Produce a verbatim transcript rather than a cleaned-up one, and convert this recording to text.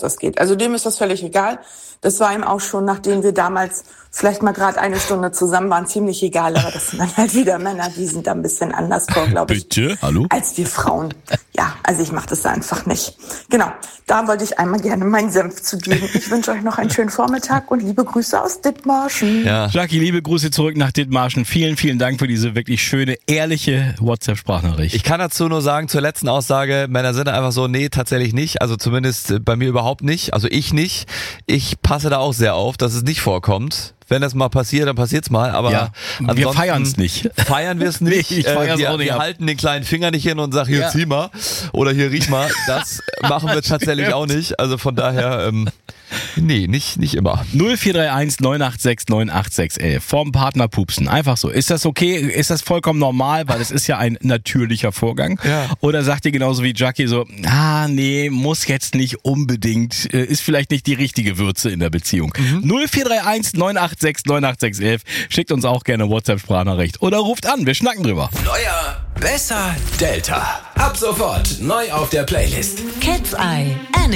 das geht. Also dem ist das völlig egal. Das war ihm auch schon, nachdem wir damals vielleicht mal gerade eine Stunde zusammen waren, ziemlich egal. Aber das sind dann halt wieder Männer, die sind da ein bisschen anders vor, glaube ich, Bitte? Hallo? als wir Frauen. Ja, also ich mache das einfach nicht. Genau, da wollte ich einmal gerne meinen Senf zu geben. Ich wünsche euch noch einen schönen Vormittag und liebe Grüße aus Dithmarschen. Ja. Jackie, liebe Grüße zurück nach Dithmarschen. Vielen, vielen Dank für diese wirklich schöne, ehrliche WhatsApp-Sprachnachricht. Ich kann dazu nur sagen, zur letzten Aussage, Männer sind einfach so, nee, tatsächlich nicht. Also zumindest bei mir überhaupt nicht. Also ich nicht. Ich passe da auch sehr auf, dass es nicht vorkommt. Wenn das mal passiert, dann passiert's mal. Aber ja, wir feiern's nicht. Feiern wir es nicht. Nee, ich feier's äh, wir auch nicht wir ab. halten den kleinen Finger nicht hin und sagen, hier Ja. zieh mal oder hier riech mal. Das machen wir tatsächlich stimmt. auch nicht. Also von daher, ähm, nee, nicht, nicht immer. null vier drei eins neun acht sechs neun acht sechs elf vom Partner pupsen. Einfach so. Ist das okay? Ist das vollkommen normal? Weil es ist ja ein natürlicher Vorgang. Ja. Oder sagt ihr genauso wie Jackie so, ah nee, muss jetzt nicht unbedingt, äh, ist vielleicht nicht die richtige Würze in der Beziehung. Mhm. null vier drei eins neun acht sechs neun acht sechs elf. Schickt uns auch gerne WhatsApp-Sprachnachricht. Oder ruft an, wir schnacken drüber. Neuer, besser, Delta. Ab sofort neu auf der Playlist. Cat's Eye.